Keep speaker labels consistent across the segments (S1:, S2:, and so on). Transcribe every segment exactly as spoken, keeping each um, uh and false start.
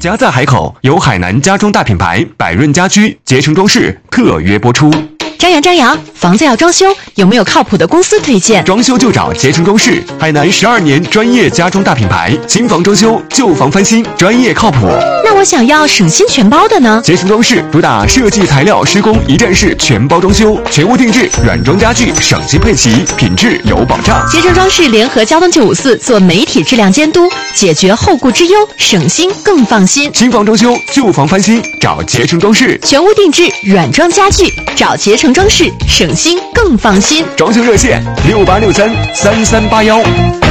S1: 家在海口，由海南家装大品牌百润家居捷成装饰特约播出。
S2: 张扬，张扬，房子要装修，有没有靠谱的公司推荐？
S1: 装修就找捷成装饰，海南十二年专业家装大品牌，新房装修、旧房翻新，专业靠谱。
S2: 那我想要省心全包的呢？
S1: 捷成装饰主打设计、材料、施工一站式全包装修，全屋定制，软装家具，省心配齐，品质有保障。
S2: 捷成装饰联合交通九五四做媒体质量监督，解决后顾之忧，省心更放心。
S1: 新房装修、旧房翻新，找捷成装饰；
S2: 全屋定制，软装家具，找捷成装饰，省心更放心。
S1: 装修热线六八六三三三八幺。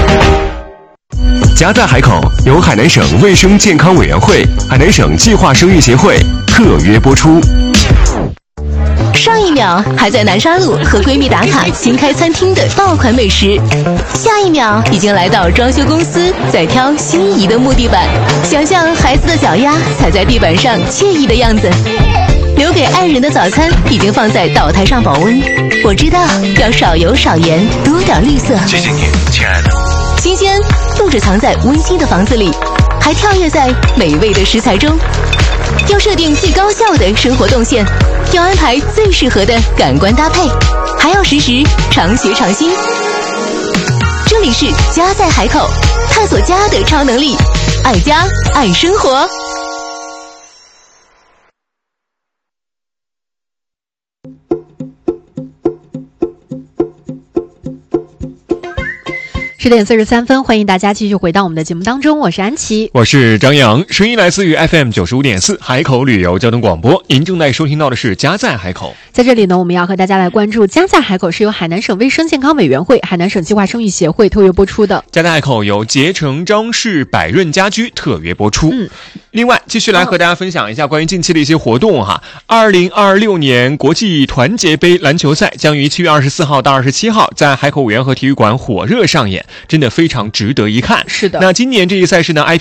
S1: 家在海口，由海南省卫生健康委员会、海南省计划生育协会特约播出。
S3: 上一秒还在南沙路和闺蜜打卡新开餐厅的爆款美食，下一秒已经来到装修公司在挑心仪的木地板，想象孩子的脚丫踩在地板上惬意的样子。留给爱人的早餐已经放在岛台上保温，我知道要少油少盐，多点绿色。
S4: 谢谢你，亲爱的。
S3: 新鲜不止藏在温馨的房子里，还跳跃在美味的食材中。要设定最高效的生活动线，要安排最适合的感官搭配，还要实时常学常新。这里是家在海口，探索家的超能力，爱家爱生活。
S2: 十点四十三分，欢迎大家继续回到我们的节目当中，我是安琪，
S5: 我是张扬，声音来自于 F M 九十五点四海口旅游交通广播，您正在收听到的是家在海口。
S2: 在这里呢，我们要和大家来关注家在海口是由海南省卫生健康委员会、海南省计划生育协会特约播出的。
S5: 家在海口由捷成装饰百润家居特约播出。
S2: 嗯，
S5: 另外继续来和大家分享一下关于近期的一些活动哈。二零二六年国际团结杯篮球赛将于七月二十四号到二十七号在海口委员和体育馆火热上演，真的非常值得一看。
S2: 是的，
S5: 那今年这一赛事呢